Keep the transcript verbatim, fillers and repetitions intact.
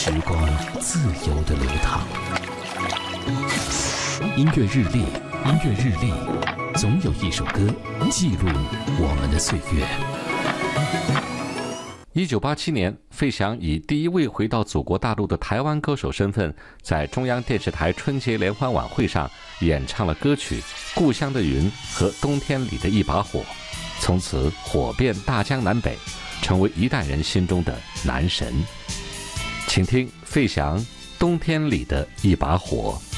时光自由的流淌。音乐日历，音乐日历，总有一首歌记录我们的岁月。 一九八七年，费翔以第一位回到祖国大陆的台湾歌手身份，在中央电视台春节联欢晚会上演唱了歌曲《故乡的云》和《冬天里的一把火》，从此火遍大江南北，成为一代人心中的男神。请听费翔《冬天里的一把火》。